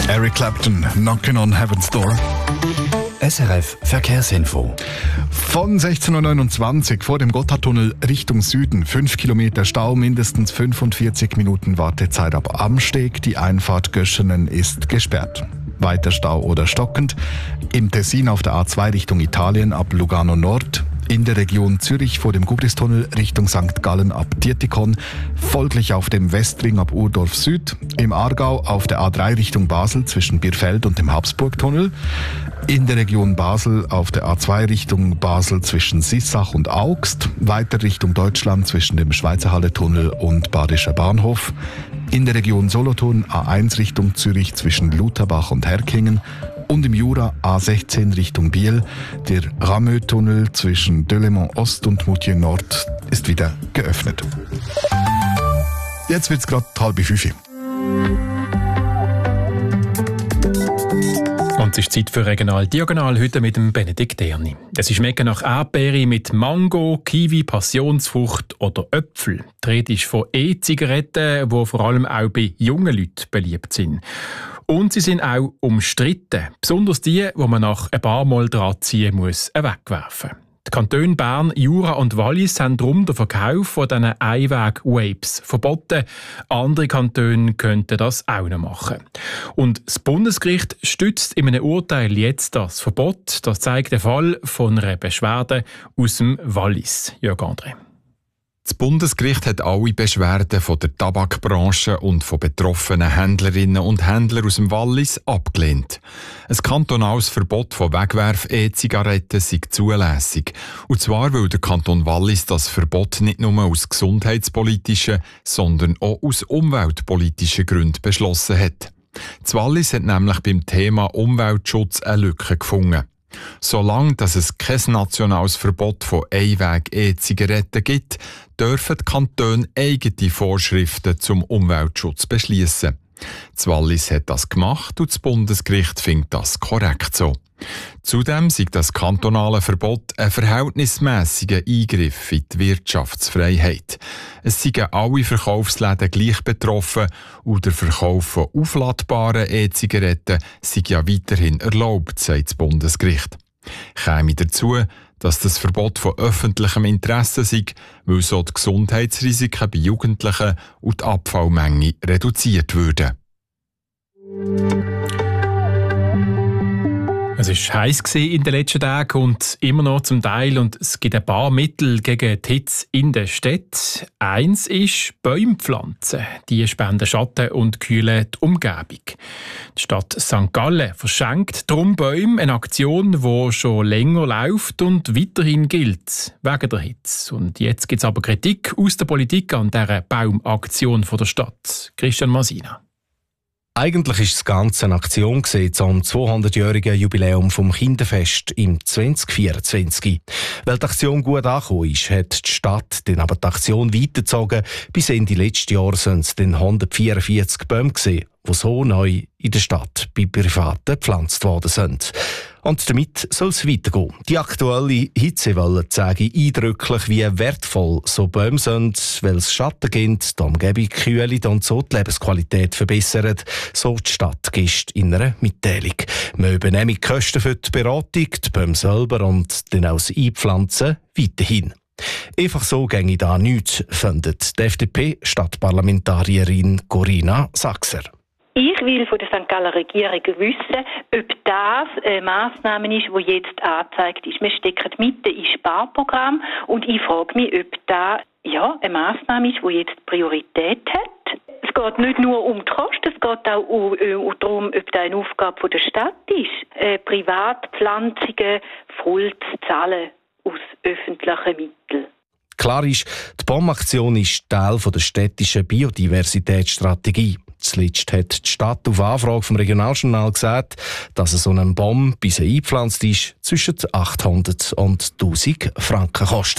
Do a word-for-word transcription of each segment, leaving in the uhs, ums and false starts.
Eric Clapton, Knocking on Heaven's Door. S R F Verkehrsinfo. Von sechzehn Uhr neunundzwanzig vor dem Gotthardtunnel Richtung Süden. fünf Kilometer Stau, mindestens fünfundvierzig Minuten Wartezeit ab Amsteg. Die Einfahrt Göschenen ist gesperrt. Weiter Stau oder stockend. Im Tessin auf der A zwei Richtung Italien ab Lugano Nord. In der Region Zürich vor dem Gubristunnel Richtung Sankt Gallen ab Dietikon, folglich auf dem Westring ab Urdorf Süd, im Aargau auf der A drei Richtung Basel zwischen Bierfeld und dem Habsburgtunnel, in der Region Basel auf der A zwei Richtung Basel zwischen Sissach und Augst, weiter Richtung Deutschland zwischen dem Schweizerhalle-Tunnel und Badischer Bahnhof, in der Region Solothurn A eins Richtung Zürich zwischen Lutherbach und Herkingen, und im Jura A sechzehn Richtung Biel. Der Rameux-Tunnel zwischen Delémont Ost und Moutier Nord ist wieder geöffnet. Jetzt wird es gerade halb fünf. Und es ist Zeit für Regional Diagonal, heute mit dem Benedikt Erni. Es schmecken nach Erdbeere mit Mango, Kiwi, Passionsfrucht oder Äpfel. Die Rede ist von E-Zigaretten, die vor allem auch bei jungen Leuten beliebt sind. Und sie sind auch umstritten. Besonders die, die man nach ein paar Mal dran ziehen muss, wegwerfen. Die Kantone Bern, Jura und Wallis haben darum den Verkauf von diesen Einweg-Vapes verboten. Andere Kantone könnten das auch noch machen. Und das Bundesgericht stützt in einem Urteil jetzt das Verbot. Das zeigt der Fall von einer Beschwerde aus dem Wallis. Jörg André. Das Bundesgericht hat alle Beschwerden von der Tabakbranche und von betroffenen Händlerinnen und Händlern aus dem Wallis abgelehnt. Ein kantonales Verbot von Wegwerf-E-Zigaretten sei zulässig. Und zwar, weil der Kanton Wallis das Verbot nicht nur aus gesundheitspolitischen, sondern auch aus umweltpolitischen Gründen beschlossen hat. Das Wallis hat nämlich beim Thema Umweltschutz eine Lücke gefunden. Solange dass es kein nationales Verbot von Einweg-E-Zigaretten gibt, dürfen die Kantone eigene Vorschriften zum Umweltschutz beschließen. Das Wallis hat das gemacht und das Bundesgericht findet das korrekt so. Zudem sei das kantonale Verbot ein verhältnismäßiger Eingriff in die Wirtschaftsfreiheit. Es seien alle Verkaufsläden gleich betroffen und der Verkauf von aufladbaren E-Zigaretten sei ja weiterhin erlaubt, sagt das Bundesgericht. Käme dazu, dass das Verbot von öffentlichem Interesse sei, weil so die Gesundheitsrisiken bei Jugendlichen und die Abfallmenge reduziert würden. Es war heiß in den letzten Tagen und immer noch zum Teil. Und es gibt ein paar Mittel gegen die Hitze in der Stadt. Eins ist Bäume pflanzen. Die spenden Schatten und kühlen die Umgebung. Die Stadt Sankt Gallen verschenkt darum Bäume, eine Aktion, die schon länger läuft und weiterhin gilt, wegen der Hitze. Und jetzt gibt es aber Kritik aus der Politik an dieser Baumaktion der Stadt. Christian Masina. Eigentlich war das Ganze eine Aktion zum zweihundertjährigen Jubiläum vom Kinderfest im zwanzig vierundzwanzig. Weil die Aktion gut angekommen ist, hat die Stadt dann aber die Aktion weitergezogen. Bis Ende letzten Jahr sind es dann hundertvierundvierzig Bäume gewesen, die so neu in der Stadt bei Privaten gepflanzt worden sind. Und damit soll es weitergehen. Die aktuelle Hitzewelle zeigt eindrücklich, wie wertvoll so Bäume sind, weil es Schatten gibt, die Umgebung kühlt und so die Lebensqualität verbessert, so die Stadtgäste in einer Mitteilung. Wir übernehmen die Kosten für die Beratung, die Bäume selber und dann auch das Einpflanzen weiterhin. Einfach so ginge da nichts, findet die F D P-Stadtparlamentarierin Corinna Sachser. Ich will von der Sankt Galler Regierung wissen, ob das eine Massnahme ist, die jetzt angezeigt ist. Wir stecken mitten im Sparprogramm und ich frage mich, ob das ja, eine Massnahme ist, die jetzt Priorität hat. Es geht nicht nur um die Kosten, es geht auch um, um, darum, ob das eine Aufgabe der Stadt ist, äh, Privatpflanzungen voll zu zahlen aus öffentlichen Mitteln. Klar ist, die Baumaktion ist Teil der städtischen Biodiversitätsstrategie. Zuletzt hat die Stadt auf Anfrage vom Regionaljournal gesagt, dass so ein Baum, bis er eingepflanzt ist, zwischen achthundert und tausend Franken kostet.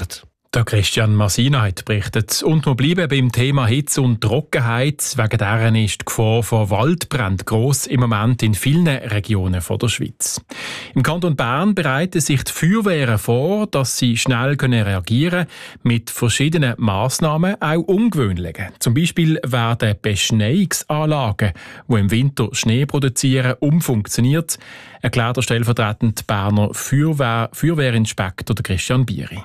Der Christian Masina hat berichtet. Und wir bleiben beim Thema Hitze und Trockenheit. Wegen deren ist die Gefahr von Waldbränden gross im Moment in vielen Regionen der Schweiz. Im Kanton Bern bereiten sich die Feuerwehren vor, dass sie schnell reagieren können, mit verschiedenen Massnahmen, auch ungewöhnlichen. Zum Beispiel werden Beschneiungsanlagen, die im Winter Schnee produzieren, umfunktioniert, erklärt der stellvertretende Berner Feuerwehr, Feuerwehrinspektor Christian Bieri.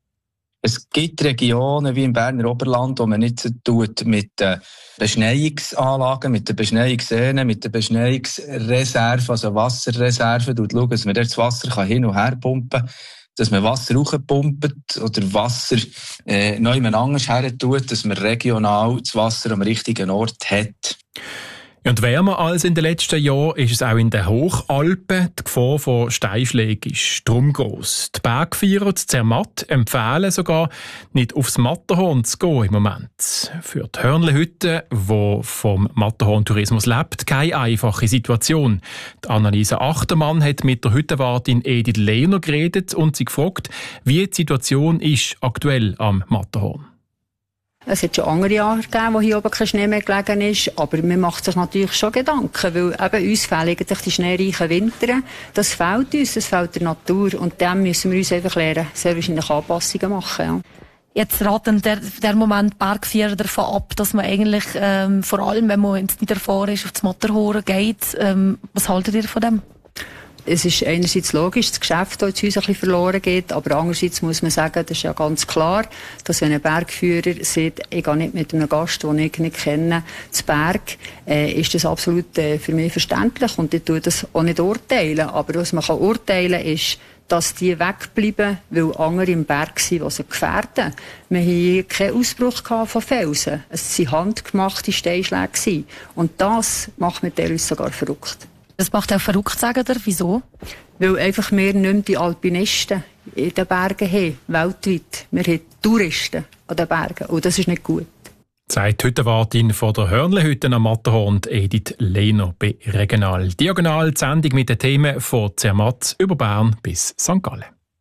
Es gibt Regionen wie im Berner Oberland, wo man nicht tut mit den Beschneiungsanlagen, mit den Beschneiungsseen, mit den Beschneiungsreserven, also Wasserreserven, schaut, dass man dort das Wasser hin und her pumpen kann, dass man Wasser hochpumpt oder Wasser äh, neu anders her tut, dass man regional das Wasser am richtigen Ort hat. Und wärmer als in den letzten Jahren ist es auch in den Hochalpen. Die Gefahr von Steinschlägen ist darum gross. Die Bergführer in Zermatt empfehlen sogar, nicht aufs Matterhorn zu gehen im Moment. Für die Hörnlehütte, die vom Matterhorn-Tourismus lebt, keine einfache Situation. Die Anneliese Achtermann hat mit der Hüttenwartin Edith Lehner geredet und sie gefragt, wie die Situation ist aktuell am Matterhorn. Es hat schon andere Jahre gegeben, wo hier oben kein Schnee mehr gelegen ist, aber man macht sich natürlich schon Gedanken, weil eben uns fehlen eigentlich die schneereichen Winter. Das fehlt uns, das fehlt der Natur und dem müssen wir uns einfach lernen, sehr wahrscheinlich Anpassungen machen. Ja. Jetzt raten der, der Moment Bergführer davon ab, dass man eigentlich ähm, vor allem, wenn man ins Niederfahren ist, auf das Matterhorn geht. Ähm, was haltet ihr von dem? Es ist einerseits logisch, das Geschäft, das uns ein bisschen verloren geht, aber andererseits muss man sagen, das ist ja ganz klar, dass wenn ein Bergführer sagt, ich gehe nicht mit einem Gast, den ich nicht kenne, zu Berg, äh, ist das absolut äh, für mich verständlich und ich tue das auch nicht urteilen. Aber was man kann urteilen ist, dass die wegbleiben, weil andere im Berg sind, die sie gefährden. Wir hatten hier keinen Ausbruch von Felsen. Es waren handgemachte Steinschläge. Und das macht mit der uns sogar verrückt. Das macht auch verrückt, sagen ihr. Wieso? Weil einfach wir nicht mehr die Alpinisten in den Bergen haben, weltweit. Wir haben Touristen an den Bergen und das ist nicht gut. Sagt die Hüttenwartin von der Hörnlehütte am Matterhorn, Edith Lehner bei Regional. Diagonal die Sendung mit den Themen von Zermatt über Bern bis Sankt Gallen.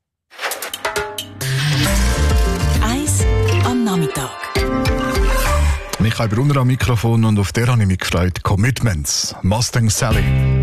Eis am Nachmittag. Michael Brunner am Mikrofon und auf der habe ich mich gefreut. Commitments, Mustang Sally.